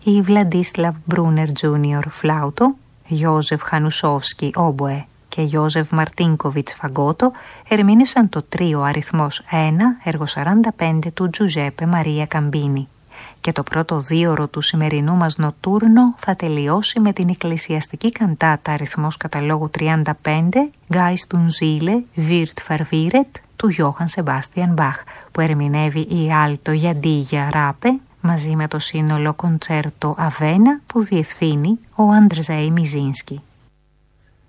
οι Βλαντίσλαβ Μπρούνερ Τζούνιορ φλάουτο, Γιώζεφ Χανουσόφσκι όμποε και Γιώζεφ Μαρτίνκοβιτς φαγκότο ερμήνευσαν το τρίο αριθμός 1, έργο 45 του Τζουζέπε Μαρία Καμπίνη. Και το πρώτο δίωρο του σημερινού μας νοτούρνο θα τελειώσει με την εκκλησιαστική καντάτα αριθμός καταλόγου 35 Geist und Seele wird verwirret του Γιώχαν Σεμπάστιαν Μπαχ, που ερμηνεύει η Άλτο Γιαντίγια Ράπε μαζί με το σύνολο κοντσέρτο Αβένα που διευθύνει ο Αντρζέι Μιζίνσκι.